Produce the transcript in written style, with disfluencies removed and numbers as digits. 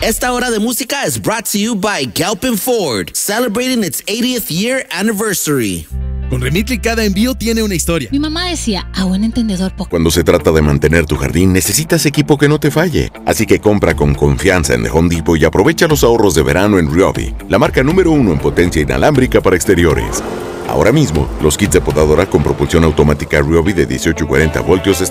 Esta hora de música is brought to you by Galpin Ford, celebrating its 80th year anniversary. Con Remitly cada envío tiene una historia. Mi mamá decía, a buen entendedor poco. Cuando se trata de mantener tu jardín, necesitas equipo que no te falle. Así que compra con confianza en The Home Depot y aprovecha los ahorros de verano en Ryobi, la marca número 1 en potencia inalámbrica para exteriores. Ahora mismo, los kits de podadora con propulsión automática Ryobi de 18 y 40 voltios